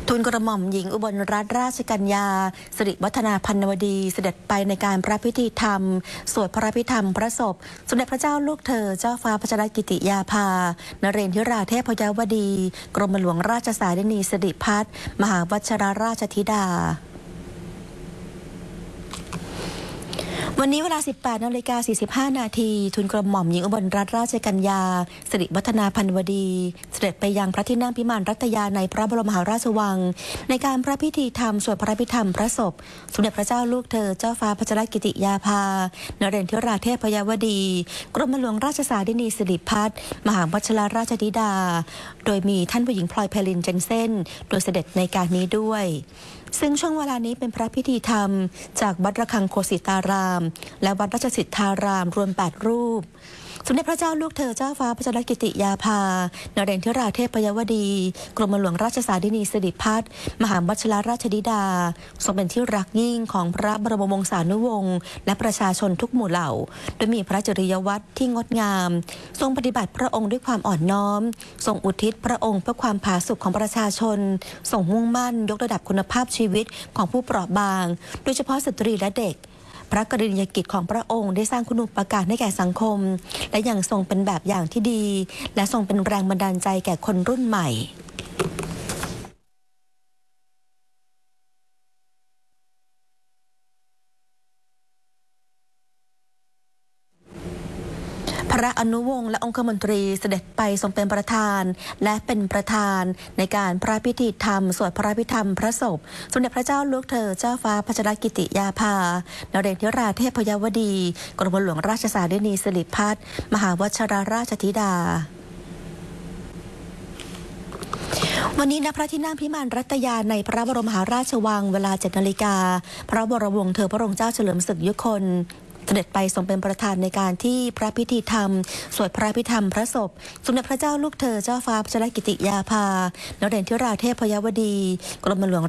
ทูลกระหม่อมหญิงอุบลรัตนราชกัญญาสิริวัฒนาพันนวดีเสด็จไปในการพระพิธีธรรมสวดพระพิธรรมพระศพสมเด็จพระเจ้าลูกเธอเจ้าฟ้าพัชรกิติยาภานเรนทิราเทพยวดีกรมหลวงราชสารินีสิริพัฒน์มหาวชิรราชธิดาวันนี้เวลา 18:45 นาทีทูลกระหม่อมหญิงอุบลรัตนราชกัญญาสิริวัฒนาพันวดีเสด็จไปยังพระที่นั่งพิมานรัตยาในพระบรมมหาราชวังในการพระพิธีธรรมสวดพระพิธรรมพระศพสมเด็จพระเจ้าลูกเธอเจ้าฟ้าพัชรกิติยาภานเรนทิราเทพยวดีกรมหลวงราชสารินีสิริพัฒน์มหาวชิรราชธิดาโดยมีท่านผู้หญิงพลอยเพลินเจนเซ่นโดยเสด็จในการนี้ด้วยซึ่งช่วงเวลานี้เป็นพระพิธีธรรมจากวัดระฆังโคสิตารามและวัดราชสิทธารามรวม8รูปสมเด็จพระเจ้าลูกเธอเจ้าฟ้าพัชรกิติยาภานเรนทิราเทพยวดีกรมหลวงราชสารินีสิริพัฒน์มหาวชิรราชธิดาทรงเป็นที่รักยิ่งของพระบรมวงศานุวงศ์และประชาชนทุกหมู่เหล่าโดยมีพระจริยวัตรที่งดงามทรงปฏิบัติพระองค์ด้วยความอ่อนน้อมทรงอุทิศพระองค์เพื่อความผาสุกของประชาชนทรงมุ่งมั่นยกระดับคุณภาพชีวิตของผู้เปราะบางโดยเฉพาะสตรีและเด็กพระกรณียกิจของพระองค์ได้สร้างคุณูปการให้แก่สังคมและยังทรงเป็นแบบอย่างที่ดีและทรงเป็นแรงบันดาลใจแก่คนรุ่นใหม่พระอนุวงศ์และองคมนตรีเสด็จไปทรงเป็นประธานและเป็นประธานในการพระพิธีธรรมสวดพระพิธรรมพระศพสมเด็จพระเจ้าลูกเธอเจ้าฟ้าพัชรกิติยาภานเรนทิราเทพยวดีกรมหลวงราชสารินีสิริพัฒน์มหาวชิรราชธิดาวันนี้ณพระที่นั่งพิมานรัตยาในพระบรมมหาราชวังเวลา 7 นาฬิกาพระบรมวงศ์เธอพระองค์เจ้าเฉลิมศึกยุคนเสด็จไปทรงเป็นประธานในการที่พระพิธีธรรมสวดพระพิธรรมพระศพสมเด็จพระเจ้าลูกเธอเจ้าฟ้าพัชรกิติยาภานเรนทิราเทพยวดีกรมหลวง